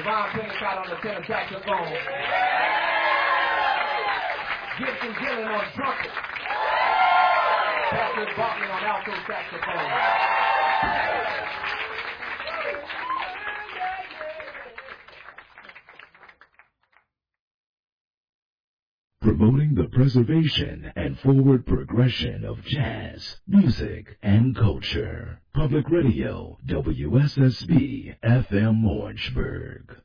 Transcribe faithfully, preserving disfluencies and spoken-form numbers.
Devon Pennicott on the tenor saxophone. Gibson Gillen on trumpet. Patrick Bartley on alto saxophone. Promoting the preservation and forward progression of jazz, music, and culture. Public Radio, W S S B F M Orangeburg.